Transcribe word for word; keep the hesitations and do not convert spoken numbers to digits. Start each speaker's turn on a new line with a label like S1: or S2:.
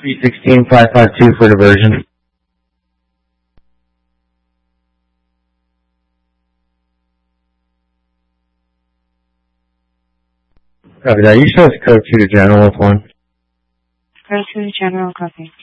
S1: three sixteen five five two for diversion. Copy that. You show us code two to general with one.
S2: Code two to general, copy.